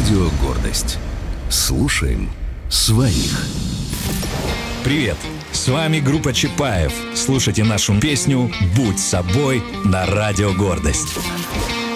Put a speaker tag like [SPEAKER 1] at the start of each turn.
[SPEAKER 1] Радио «Гордость». Слушаем своих.
[SPEAKER 2] Привет! С вами группа Чапаев. Слушайте нашу песню «Будь собой» на Радио «Гордость».